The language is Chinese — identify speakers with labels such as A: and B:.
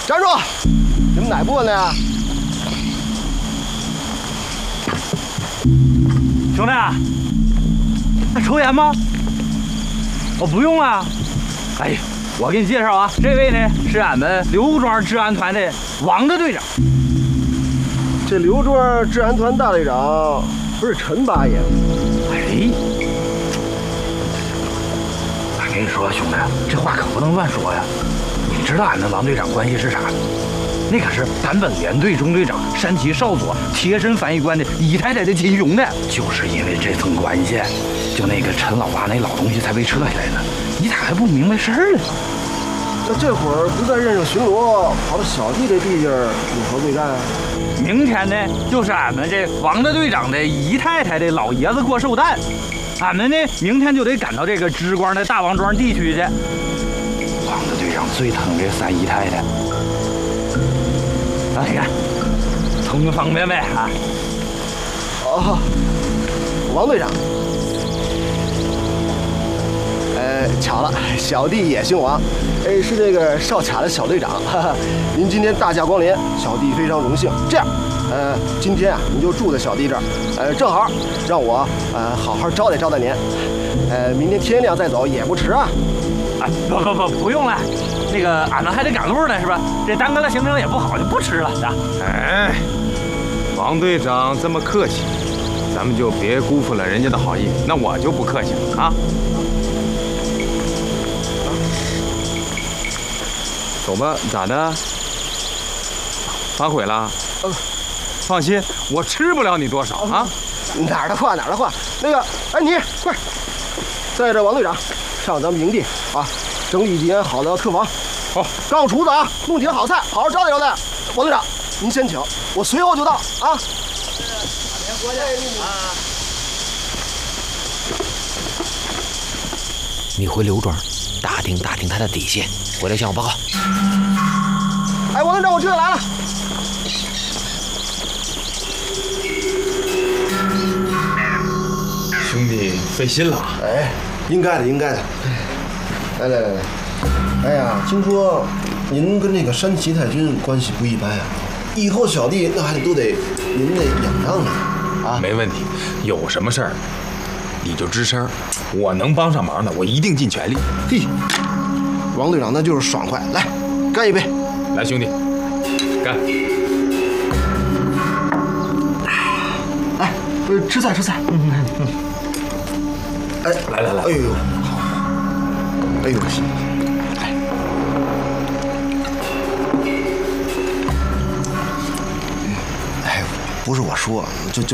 A: 站住！你们哪部分的呀？
B: 兄弟，还抽烟吗？哦，不用啊。哎呀，我给你介绍啊，这位呢是俺们刘庄治安团的王大队长。
A: 这刘庄治安团大队长不是陈八爷吗？
B: 哎，我跟你说，兄弟，这话可不能乱说呀。你知道俺们王队长关系是啥？那可是咱本连队中队长、山崎少佐贴身翻译官的姨太太的亲兄弟。就是因为这层关系，就那个陈老八那老东西才被撤下来呢。你咋还不明白事儿呢？
A: 那这会儿不在任上巡逻，跑到小弟这地界儿有何贵干啊？
B: 明天呢，就是俺们这王大队长的姨太太的老爷子过寿诞，俺们呢明天就得赶到这个芝光的大王庄地区去。王大队长最疼这三姨太太，啊，你看，通个方便呗啊！
A: 哦，王队长。巧了，小弟也姓王，是那个哨卡的小队长。哈哈，您今天大驾光临，小弟非常荣幸。这样，今天啊，您就住在小弟这儿，正好让我好好招待招待您。明天天亮再走也不迟啊。
B: 啊，不用了，那个俺们还得赶路呢，是吧？这耽搁了行程也不好，就不吃了啊。
C: 哎，王队长这么客气，咱们就别辜负了人家的好意。那我就不客气了啊。走吧，咋的？反悔了？放心，我吃不了你多少啊！
A: 哪儿的话哪儿的话，那个，哎，你快带着王队长上咱们营地啊，整理几间好的客房。
C: 好，
A: 告诉厨子啊，弄几个好菜，好好招待招待。王队长，您先请，我随后就到啊。
D: 你回刘庄打听打听他的底线，回来向我报告。
A: 哎，王队长，我这就来了。
C: 兄弟费心了。
A: 哎，应该的，应该的。来，哎呀，听说您跟那个山崎太君关系不一般呀，以后小弟那还都得您得仰仗呢啊。
C: 没问题，有什么事儿你就吱声，我能帮上忙的，我一定尽全力。
A: 嘿，王队长那就是爽快，来，干一杯。
C: 来，兄弟，干！
A: 来，吃菜吃菜。哎，
C: 来，
A: 哎呦，好，哎呦，行，哎，不是我说，就